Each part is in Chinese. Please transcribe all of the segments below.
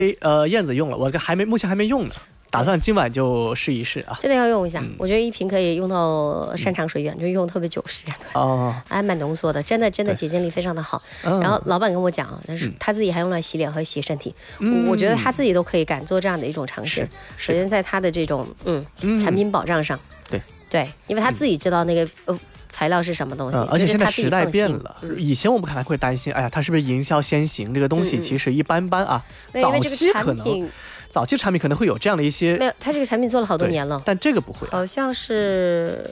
燕子用了，我目前还没用呢，打算今晚就试一试啊。 真的要用一下，我觉得一瓶可以用到山长水远，就用特别久时间段。 哦， 还蛮浓缩的，真的洁净力非常的好。然后老板跟我讲，但是他自己还用来洗脸和洗身体，我觉得他自己都可以敢做这样的一种尝试。首先在他的这种产品保障上，对，因为他自己知道那个材料是什么东西， 而且现在时代变了，以前我们可能会担心，哎呀，它是不是营销先行？这个东西其实一般般啊。早期产品可能会有这样的一些， 没有，它这个产品做了好多年了， 但这个不会， 好像是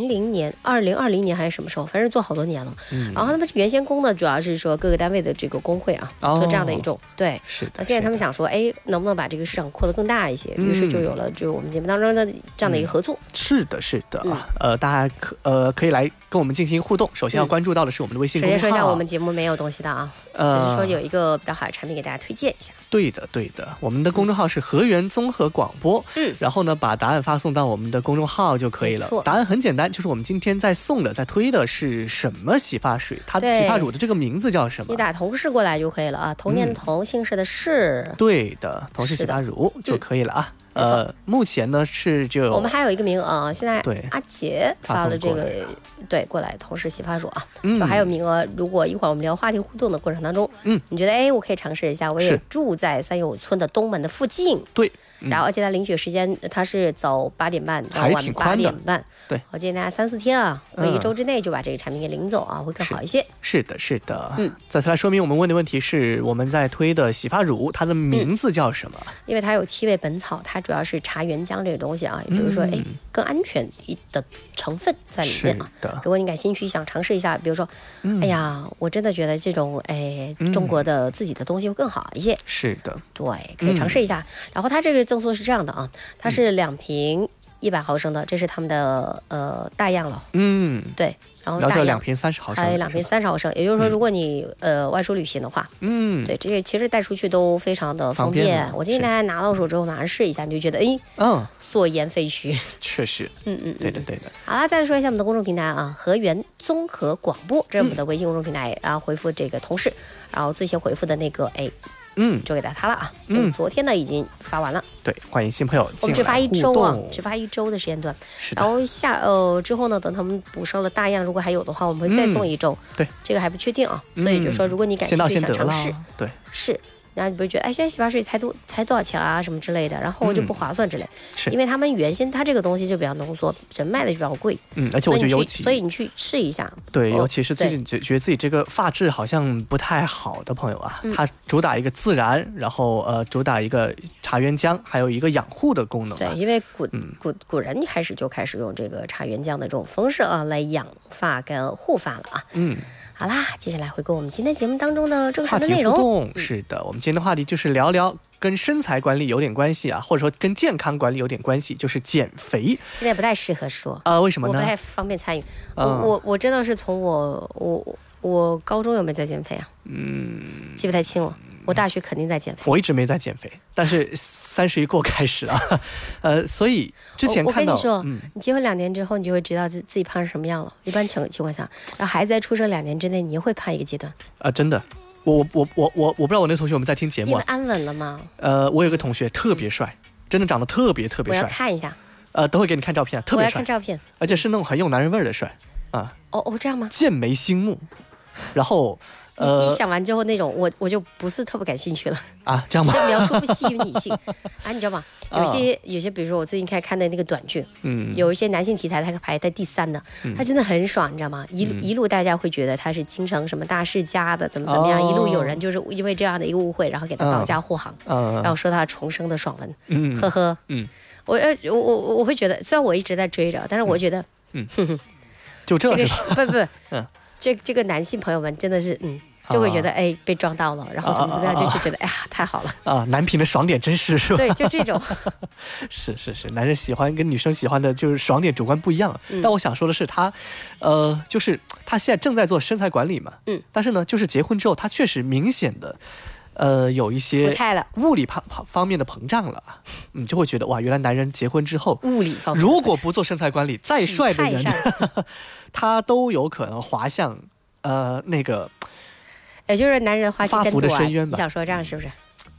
2020年还是什么时候，反正做好多年了。然后他们原先供的主要是说各个单位的这个工会啊，做这样的一种对。 是的。 现在他们想说，哎，能不能把这个市场扩得更大一些？于是就有了就我们节目当中的这样的一个合作。 是的，是的啊，大家可以来跟我们进行互动。首先要关注到的是我们的微信公众号。 首先说一下，我们节目没有东西的啊，只是说有一个比较好的产品给大家推荐一下。 对的，对的，我们的公众号是河源综合广播，然后呢，把答案发送到我们的公众号就可以了。答案很简单，就是我们今天在推的是什么洗发水，它的洗发乳的这个名字叫什么？ 你打同事过来就可以了啊，童年的童，姓氏的氏。 对的，同事洗发乳就可以了啊。目前呢是就我们还有一个名额，现在阿杰发了这个过来同事洗发乳啊，就还有名额。如果一会儿我们聊话题互动的过程当中，你觉得我可以尝试一下，我也住在三友村的东门的附近， 对。 然后而且他领取时间他是早8点半到晚8点半， 对， 我建议大家3-4天啊，我1周之内就把这个产品给领走啊，会更好一些。 是的，是的。再次来说明，我们问的问题是我们在推的洗发乳，它的名字叫什么？ 因为它有7味本草，它主要是茶原浆这个东西啊，也就是说，更安全的成分在里面啊。如果你感兴趣想尝试一下，比如说，哎呀，我真的觉得这种中国的自己的东西会更好一些。 是的， 对，可以尝试一下。然后它这个赠送是这样的啊，它是2瓶100毫升的，这是他们的大样了。对，然后 2瓶30毫升， 还有2瓶30毫升，也就是说，如果你外出旅行的话，对，这个其实带出去都非常的方便。我建议大家拿到手之后马上试一下，你就觉得所言非虚。 确实，对的，对的。 好了，再说一下我们的公众平台啊，河源综合广播，这是我们的微信公众平台，然后回复这个同事，然后最先回复的那个就给他了啊。昨天呢已经发完了。 对，欢迎新朋友进来。 我们只发1周啊，只发1周的时间段。然后之后呢，等他们补上了大样，如果还有的话，我们会再送1周。 对， 这个还不确定啊，所以就说如果你感兴趣想尝试， 对， 是。然后你不会觉得现在洗发水才多少钱啊什么之类的，然后就不划算之类，因为他们原先它这个东西就比较浓缩，人卖的就比较贵， 而且我觉得所以你去试一下， 对，尤其是最近觉得自己这个发质好像不太好的朋友啊，它主打一个自然，然后主打一个茶原浆，还有一个养护的功能。 对，因为古人开始用这个茶原浆的这种方式啊来养发跟护发了啊。好啦，接下来回顾我们今天节目当中的正常的内容。 是的，我们今天的话题就是聊聊跟身材管理有点关系啊，或者说跟健康管理有点关系，就是减肥。 今天不太适合说为什么呢？ 我不太方便参与。我真的是从我高中有没有在减肥啊？记不太清了。我大学肯定在减肥， 我一直没在减肥，但是30一过开始啊。所以之前看到， 我跟你说，你结婚2年之后，你就会知道自己胖是什么样了。一般情况下，然后孩子在出生2年之内，你会胖一个阶段真的。我不知道我那同学有没有在听节目。 你们安稳了吗？ 我有个同学特别帅，真的长得特别帅。 我要看一下。 等会给你看照片，特别帅。 我要看照片， 而且是那种很有男人味的帅啊。 这样吗？ 剑眉星目，然后。 你想完之后那种我就不是特别感兴趣了啊，这样吗？ 这描述不吸引女性啊，你知道吗？有些，比如说我最近看的那个短剧，有一些男性题材，它排在第3的，它真的很爽，你知道吗？一路大家会觉得他是京城什么大世家的，怎么样，一路有人就是因为这样的一个误会，然后给他保驾护航，然后说他重生的爽文，呵呵，我会觉得，虽然我一直在追着，但是我觉得， 就这个不，这个男性朋友们真的是就会觉得被撞到了，然后怎么样，就觉得哎呀太好了啊！男频的爽点真是吧？ 对，就这种。 是，男人喜欢跟女生喜欢的就是爽点主观不一样。但我想说的是，他就是他现在正在做身材管理嘛，但是呢，就是结婚之后，他确实明显的有一些物理方面的膨胀了，就会觉得哇，原来男人结婚之后物理方面如果不做身材管理，再帅的人他都有可能滑向那个。 也就是男人花期更多， 你想说这样是不是？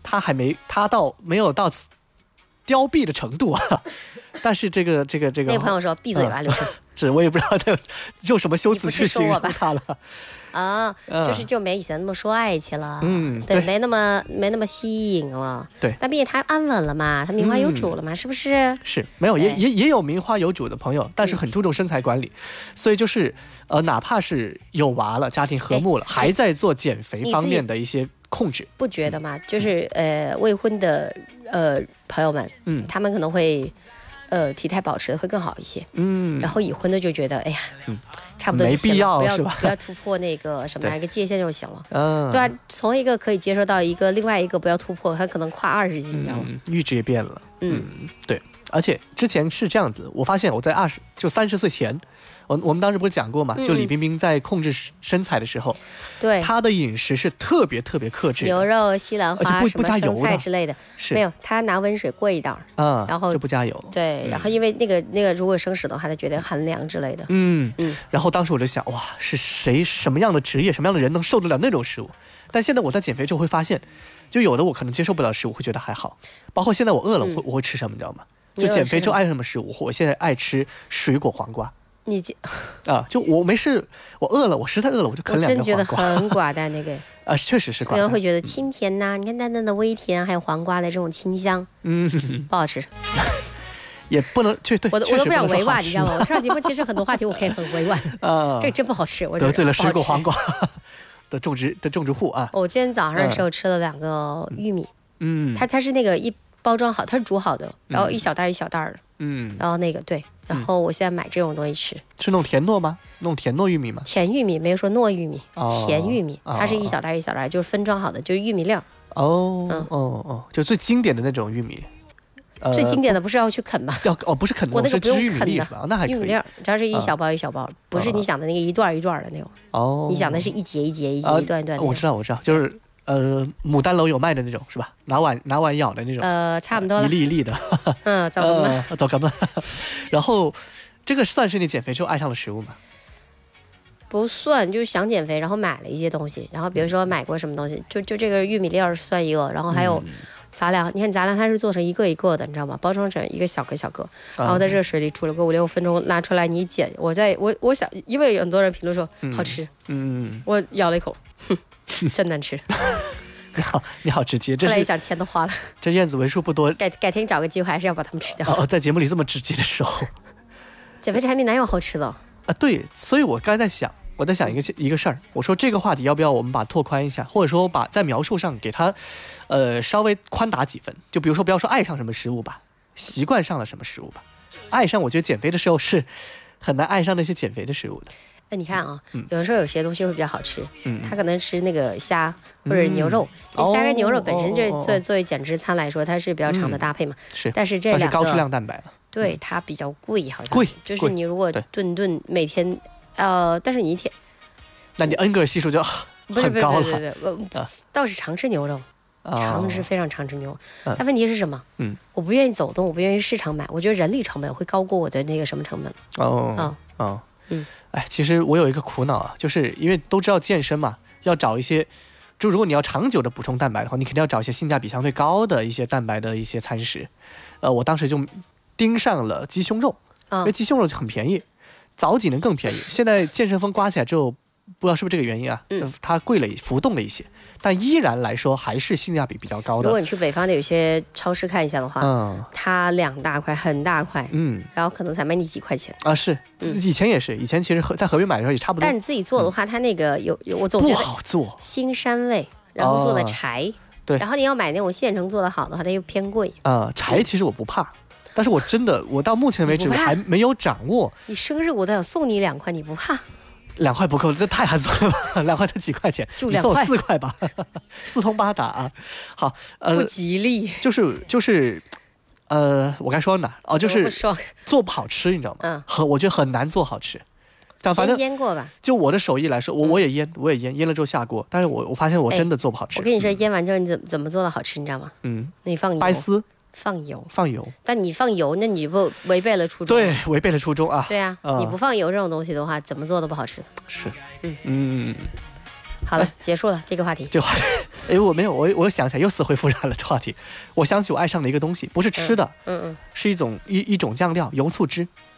它没有到凋敝的程度啊。但是这个那个朋友说闭嘴吧，刘晨。 这我也不知道他用什么修辞去形容他了。 啊，就没以前那么帅气了，对，没那么吸引了， 对。 但毕竟他安稳了嘛，他名花有主了嘛，是不是？ 是没有，也有名花有主的朋友，但是很注重身材管理，所以就是哪怕是有娃了，家庭和睦了，还在做减肥方面的一些控制， 不觉得吗？就是未婚的朋友们，他们可能会体态保持的会更好一些，然后已婚的就觉得哎呀，差不多没必要是吧？ 不要突破那个什么一个界限就行了。对啊，从一个可以接受到另外一个不要突破，他可能跨20斤，你知道吗？ 阈值也变了。对，而且之前是这样子，我发现我在30岁前，我们当时不是讲过嘛，就李冰冰在控制身材的时候， 对， 她的饮食是特别特别克制的， 牛肉、西兰花、什么生菜之类的， 是没有，她拿温水过一道，然后就不加油。 对，然后因为那个如果生食的话，她觉得寒凉之类的。 然后当时我就想，哇，是谁什么样的职业、什么样的人能受得了那种食物？但现在我在减肥之后会发现，就有的我可能接受不了食物，会觉得还好。包括现在我饿了，我会吃什么，你知道吗？就减肥之后爱什么食物，我现在爱吃水果黄瓜。就我没事，我饿了，我实在饿了，我就啃2个黄瓜。 我真觉得很寡淡那个。 确实是寡淡。 可能会觉得清甜呐，你看淡淡的微甜，还有黄瓜的这种清香，不好吃。 也不能对， 我都不想委婉，你知道吗？我上节目其实很多话题我可以很委婉，这个真不好吃，我得罪了水果黄瓜的种植户啊。 我今天早上的时候吃了2个玉米，它是那个一包装好，它是煮好的，然后一小袋一小袋的，然后那个对，然后我现在买这种东西吃， 是弄甜糯吗？弄甜糯玉米吗？ 甜玉米，没有说糯玉米，甜玉米，它是一小袋一小袋，就是分装好的，就是玉米粒儿。 就最经典的那种玉米。 最经典的不是要去啃吗？ 不是啃的， 我那个不用啃的， 那还可以。 玉米粒儿，只要是一小包一小包，不是你想的那个一段一段的那种。你想的是一节一节一节一段一段。 我知道，就是牡丹楼有卖的那种是吧？拿碗舀的那种。 差不多了。 一粒一粒的。走干嘛？然后，这个算是你减肥之后爱上的食物吗？ 不算，就是想减肥，然后买了一些东西，然后比如说买过什么东西，就这个玉米粒儿算一个，然后还有。杂粮，你看杂粮它是做成一个一个的，你知道吗？包装成一个小个小个，然后在热水里煮了个5-6分钟，拿出来你剪。我想，因为有很多人评论说好吃，我咬了一口，真难吃。 你好直接， 后来一想钱都花了。 这燕子为数不多， 改天找个机会还是要把它们吃掉。 在节目里这么直接的时候， 减肥产品哪有好吃的对，所以我刚才在想。我在想一个事儿，我说这个话题要不要我们把拓宽一下，或者说把在描述上给它，稍微宽打几分。就比如说不要说爱上什么食物吧，习惯上了什么食物吧。爱上，我觉得减肥的时候是很难爱上那些减肥的食物的。 你看啊，有的时候有些东西会比较好吃，他可能吃那个虾或者牛肉，虾跟牛肉本身作为减脂餐来说，它是比较常的搭配嘛。 是， 但是这2个高质量蛋白了。 对，它比较贵，好像贵， 就是你如果顿每天。但是你一天， 那你 N 个系数就很高了。 倒是常吃牛肉，非常常吃牛。但问题是什么？我不愿意走动，我不愿意市场买，我觉得人力成本会高过我的那个什么成本。 其实我有一个苦恼啊，就是因为都知道健身嘛，要找一些，就如果你要长久的补充蛋白的话，你肯定要找一些性价比相对高的一些蛋白的一些餐食。我当时就盯上了鸡胸肉，因为鸡胸肉很便宜。早几年更便宜，现在健身风刮起来之后，不知道是不是这个原因啊？它贵了，浮动了一些，但依然来说还是性价比比较高的。 如果你去北方的有些超市看一下的话，它2大块很大块，然后可能才卖你几块钱啊。是，以前也是，以前其实在河边买的时候也差不多。 但你自己做的话，它那个我总觉得不好做， 腥膻味，然后做的柴， 对， 然后你要买那种现成做的好的话，它又偏贵。 柴其实我不怕。但是我到目前为止我还没有掌握。 你生日我都想送你2块，你不怕 ？2块不够，这太寒酸了吧？2块才几块钱， 就2块， 你送我4块吧，4通8达啊。好， 不吉利。 就是我该说哪？就是做不好吃，你知道吗？我觉得很难做好吃。但反正腌过吧。 就我的手艺来说，我也腌了之后下锅，但是我发现我真的做不好吃。 我跟你说，腌完之后你怎么做的好吃，你知道吗？你放油。 白丝。 放油， 但你放油，那你不违背了初衷？ 对，违背了初衷啊！ 对啊，你不放油这种东西的话，怎么做都不好吃。 是， 好了，结束了这个话题。 这个话题，哎，我没有，我想起来又死灰复燃了。这话题，我想起我爱上了一个东西，不是吃的，是一种酱料，油醋汁。